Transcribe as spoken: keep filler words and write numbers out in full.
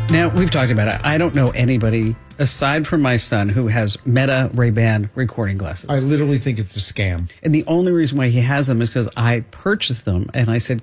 Now, we've talked about it. I don't know anybody, aside from my son, who has Meta Ray-Ban recording glasses. I literally think it's a scam. And the only reason why he has them is because I purchased them, and I said,